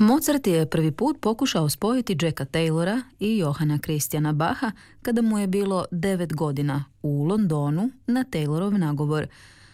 Mozart je prvi put pokušao spojiti Jacka Taylora i Johana Christiana Bacha kada mu je bilo 9 godina u Londonu na Taylorov nagovor.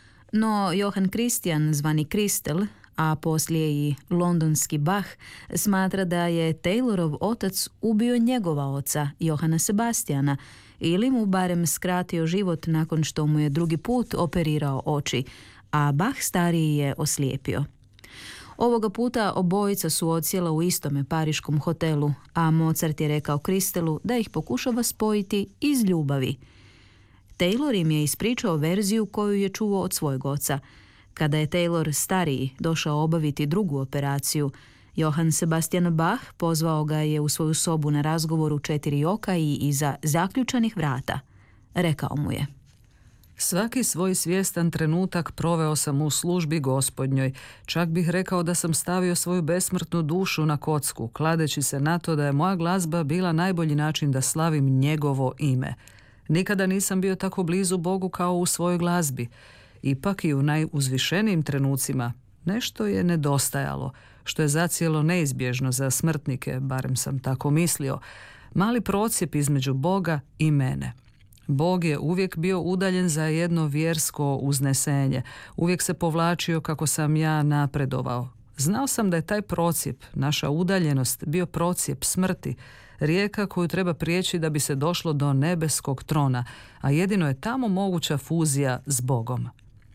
No Johann Christian, zvani Christel, a poslije i londonski Bach, smatra da je Taylorov otac ubio njegova oca, Johana Sebastiana, ili mu barem skratio život nakon što mu je drugi put operirao oči, a Bach stariji je oslijepio. Ovoga puta obojica su odsjela u istome pariškom hotelu, a Mozart je rekao Christelu da ih pokušava spojiti iz ljubavi. Taylor im je ispričao verziju koju je čuo od svojeg oca. Kada je Taylor stariji došao obaviti drugu operaciju, Johann Sebastian Bach pozvao ga je u svoju sobu na razgovor u 4 oka i iza zaključanih vrata. Rekao mu je: Svaki svoj svjestan trenutak proveo sam u službi Gospodnjoj. Čak bih rekao da sam stavio svoju besmrtnu dušu na kocku, kladeći se na to da je moja glazba bila najbolji način da slavim njegovo ime. Nikada nisam bio tako blizu Bogu kao u svojoj glazbi. Ipak i u najuzvišenijim trenucima nešto je nedostajalo, što je zacijelo neizbježno za smrtnike, barem sam tako mislio, mali procjep između Boga i mene. Bog je uvijek bio udaljen za jedno vjersko uznesenje, uvijek se povlačio kako sam ja napredovao. Znao sam da je taj procjep, naša udaljenost, bio procjep smrti, rijeka koju treba prijeći da bi se došlo do nebeskog trona, a jedino je tamo moguća fuzija s Bogom.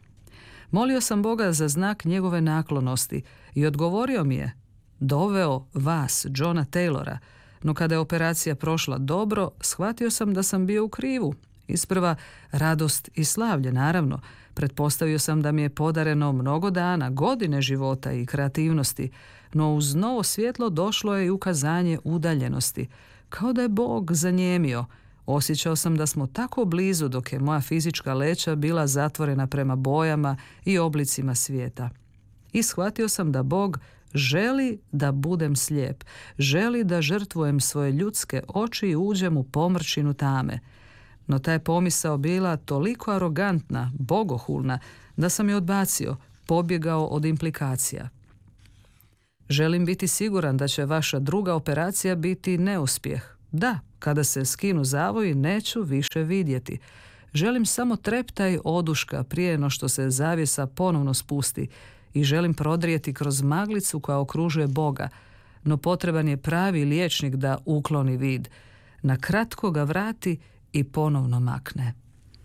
Molio sam Boga za znak njegove naklonosti i odgovorio mi je: doveo vas, Johna Taylora. No kada je operacija prošla dobro, shvatio sam da sam bio u krivu. Isprva radost i slavlje, naravno. Pretpostavio sam da mi je podareno mnogo dana, godine života i kreativnosti, no uz novo svjetlo došlo je i ukazanje udaljenosti. Kao da je Bog zanijemio. Osjećao sam da smo tako blizu dok je moja fizička leća bila zatvorena prema bojama i oblicima svijeta. I shvatio sam da Bog želi da budem slijep, želi da žrtvujem svoje ljudske oči i uđem u pomrčinu tame. No ta je pomisao bila toliko arogantna, bogohulna, da sam je odbacio, pobjegao od implikacija. Želim biti siguran da će vaša druga operacija biti neuspjeh. Da, kada se skinu zavoji neću više vidjeti. Želim samo treptaj oduška prije no što se zavjesa ponovno spusti i želim prodrijeti kroz maglicu koja okružuje Boga, no potreban je pravi liječnik da ukloni vid. Na kratko ga vrati i ponovno makne.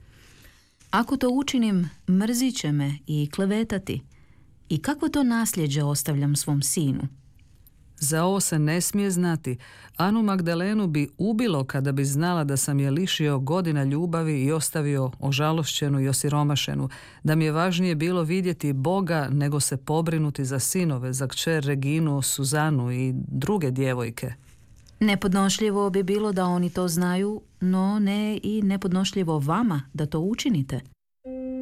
Ako to učinim, mrzit će me i klevetati. I kakvo to nasljeđe ostavljam svom sinu? Za ovo se ne smije znati. Anu Magdalenu bi ubilo kada bi znala da sam je lišio godina ljubavi i ostavio ožalošćenu i osiromašenu, da mi je važnije bilo vidjeti Boga nego se pobrinuti za sinove, za kćer Reginu, Suzanu i druge djevojke. Nepodnošljivo bi bilo da oni to znaju, no ne i nepodnošljivo vama da to učinite.